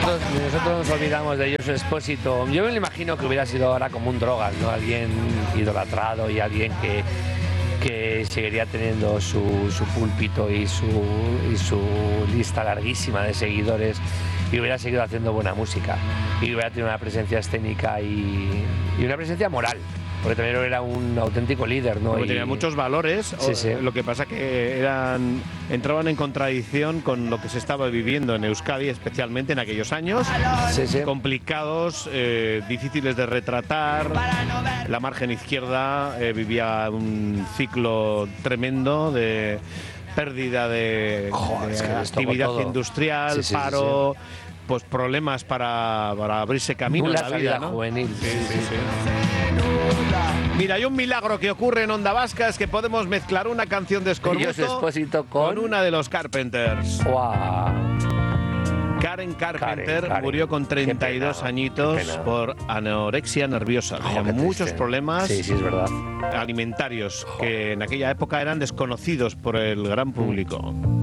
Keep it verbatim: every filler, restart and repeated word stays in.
nosotros, nosotros nos olvidamos de Josu Espósito. Yo me lo imagino que hubiera sido ahora como un Drogas, ¿no? Alguien idolatrado y alguien que, que seguiría teniendo su, su púlpito y su, y su lista larguísima de seguidores y hubiera seguido haciendo buena música y hubiera tenido una presencia escénica y, y una presencia moral. Porque también era un auténtico líder, ¿no? Porque y... tenía muchos valores, sí, sí. Lo que pasa que eran entraban en contradicción con lo que se estaba viviendo en Euskadi, especialmente en aquellos años, sí, sí. complicados, eh, difíciles de retratar. La margen izquierda eh, vivía un ciclo tremendo de pérdida de, Joder, de es que actividad industrial, sí, sí, paro, sí, sí. pues problemas para, para abrirse camino Una en la vida, ¿no? juvenil. Sí, sí, sí. Mira, hay un milagro que ocurre en Onda Vasca, es que podemos mezclar una canción de Eskorbuto con... con una de los Carpenters. Wow. Karen Carpenter Karen, Karen. murió con treinta y dos Qué pena, añitos qué pena. por anorexia nerviosa. Oh, Tenía qué muchos triste. problemas sí, sí, es verdad. alimentarios que en aquella época eran desconocidos por el gran público.